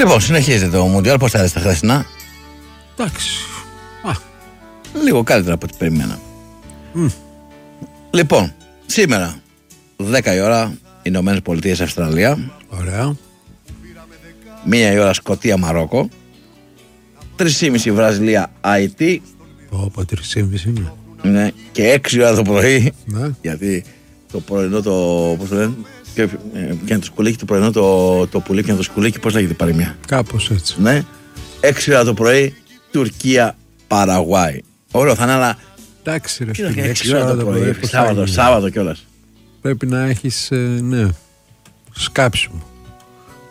Λοιπόν, συνεχίζεται το Μουντιάλ. Πώς θα έρθει τα χθεσινά? Εντάξει. Λίγο καλύτερα από ό,τι περιμένα. Λοιπόν, σήμερα 10 η ώρα Ηνωμένες Πολιτείες Αυστραλία. Ωραία. 1 η ώρα Σκωτία Μαρόκο. 3,5 Βραζιλία Αϊτή. Όπα, 3,5 είναι. Ναι, και 6 η ώρα το πρωί. Ναι. Γιατί το πρωινό το. Πώς το λένε? Και να το σκουλίκι, το πρωινό το πουλί και να το σκουλίκι, πώς λέγεται η παροιμία? Κάπως έτσι. Ναι. 6 η ώρα το πρωί Τουρκία Παραγουάη. Ωραίο θα είναι, αλλά. Εντάξει, ρε Τι φίλε. 6 η ώρα το πρωί. Σάββατο κιόλας. Πρέπει να έχεις, ναι, σκάψιμο.